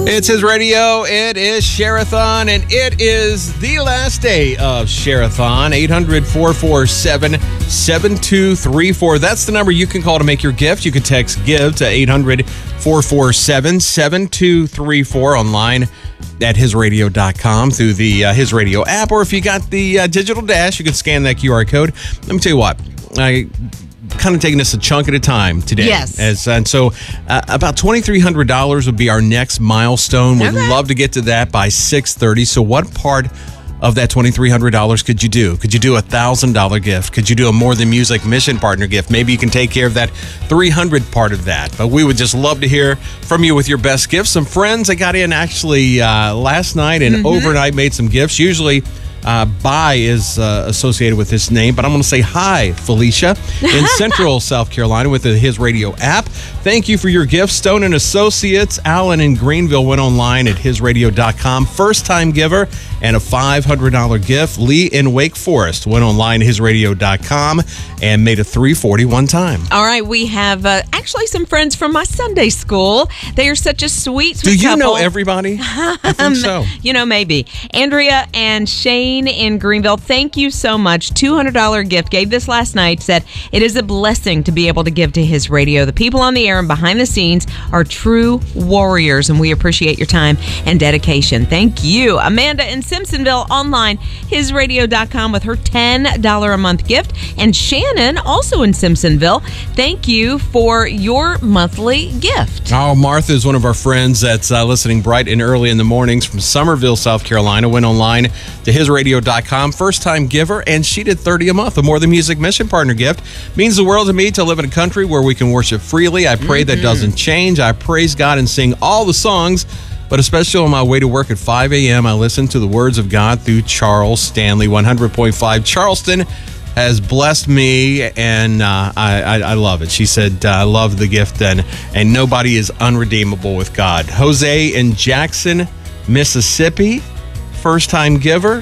It's his radio. It is Share-a-thon, and it is the last day of Share-a-thon. 800-447-7234. That's the number you can call to make your gift. You can text GIVE to 800-447-7234 online at hisradio.com through the His Radio app. Or if you got the digital dash, you can scan that QR code. Let me tell you what. I kind of taking this a chunk at a time today. Yes. And so about $2,300 would be our next milestone. We'd love to get to that by 6:30. So what part of that $2,300 could you do? Could you do a $1,000 gift? Could you do a More Than Music mission partner gift? Maybe you can take care of that $300 part of that. But we would just love to hear from you with your best gifts. Some friends I got in actually last night and overnight made some gifts. Usually Bye is associated with this name, but I'm going to say hi, Felicia, in Central South Carolina with the His Radio app. Thank you for your gift. Stone and Associates, Alan in Greenville went online at hisradio.com. First-time giver and a $500 gift. Lee in Wake Forest went online at hisradio.com and made a $340 one time. All right, we have actually some friends from my Sunday school. They are such a sweet Do you couple. know everybody? I think so. You know, maybe. Andrea and Shane in Greenville, thank you so much. $200 gift. Gave this last night. Said, it is a blessing to be able to give to His Radio. The people on the air and behind the scenes are true warriors, and we appreciate your time and dedication. Thank you. Amanda in Simpsonville, online, hisradio.com with her $10 a month gift. And Shannon, also in Simpsonville, thank you for your monthly gift. Oh, Martha is one of our friends that's listening bright and early in the mornings from Summerville, South Carolina. Went online to hisradio.com, first-time giver, and she did $30 a month. A More Than Music mission partner gift means the world to me to live in a country where we can worship freely. I pray that doesn't change. I praise God and sing all the songs, but especially on my way to work at 5 a.m., I listen to the words of God through Charles Stanley. 100.5 Charleston has blessed me, and I love it. She said, I love the gift, and nobody is unredeemable with God. Jose in Jackson, Mississippi, first-time giver,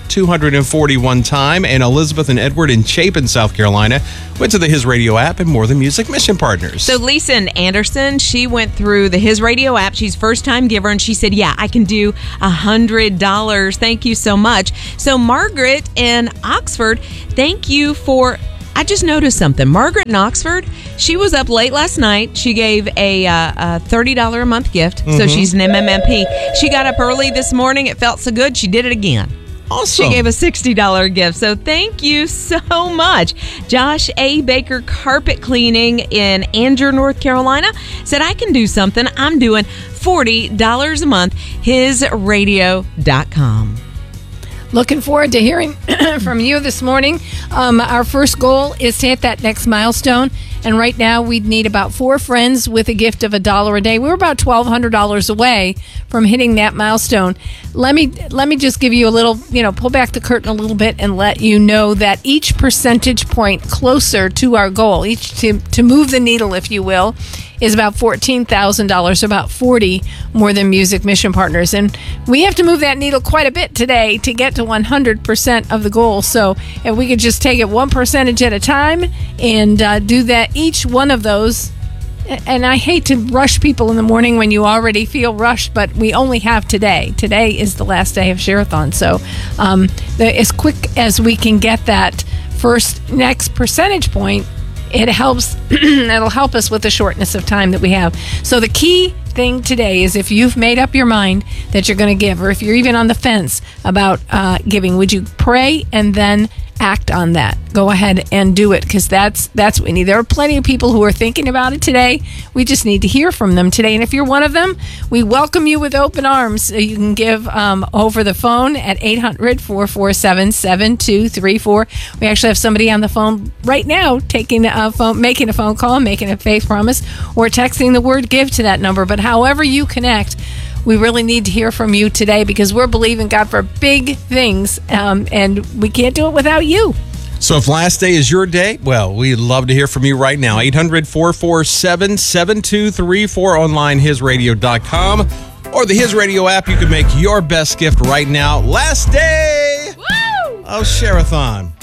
$241 time, and Elizabeth and Edward in Chapin, South Carolina, went to the His Radio app and More Than Music mission partners. So Lisa in Anderson, she went through the His Radio app. She's first-time giver, and she said, yeah, I can do $100. Thank you so much. So Margaret in Oxford, thank you for... I just noticed something. Margaret in Oxford, she was up late last night. She gave a $30 a month gift. So she's an MMMP. She got up early this morning. It felt so good. She did it again. Awesome. She gave a $60 gift. So thank you so much. Josh A. Baker Carpet Cleaning in Anger, North Carolina said, I can do something. I'm doing $40 a month. Hisradio.com. Looking forward to hearing from you this morning. Our first goal is to hit that next milestone. And right now, we'd need about 4 friends with a gift of $1 a day. We're about $1,200 away from hitting that milestone. Let me just give you a little, pull back the curtain a little bit and let you know that each percentage point closer to our goal, each to move the needle, if you will, is about $14,000, about 40 More Than Music mission partners. And we have to move that needle quite a bit today to get to 100% of the goal. So if we could just take it one percentage at a time and do that, each one of those. And I hate to rush people in the morning when you already feel rushed, but we only have today. Today is the last day of Share-a-thon. So as quick as we can get that next percentage point, it helps. It'll help us with the shortness of time that we have. So the key thing today is, if you've made up your mind that you're going to give, or if you're even on the fence about giving, would you pray and then act on that? Go ahead and do it, because that's what we need. There are plenty of people who are thinking about it today. We just need to hear from them today. And if you're one of them, we welcome you with open arms. You can give over the phone at 800-447-7234. We actually have somebody on the phone right now making a phone call, making a faith promise, or texting the word give to that number. But however you connect, we really need to hear from you today, because we're believing God for big things, and we can't do it without you. So if last day is your day, well, we'd love to hear from you right now. 800-447-7234, online, hisradio.com, or the His Radio app. You can make your best gift right now. Last day of Share-a-thon.